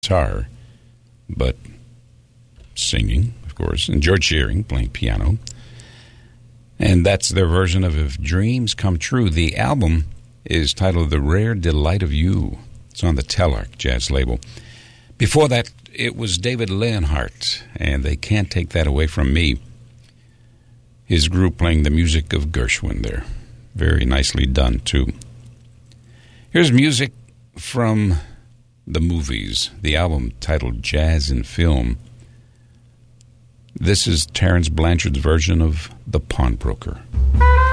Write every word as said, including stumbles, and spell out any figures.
guitar, but singing, of course, and George Shearing playing piano. And that's their version of If Dreams Come True. The album is titled The Rare Delight of You. It's on the Telarc Jazz label. Before that, it was David Leonhardt, and They Can't Take That Away From Me. His group playing the music of Gershwin there. Very nicely done, too. Here's music from the movies, the album titled Jazz in Film. This is Terence Blanchard's version of The Pawnbroker.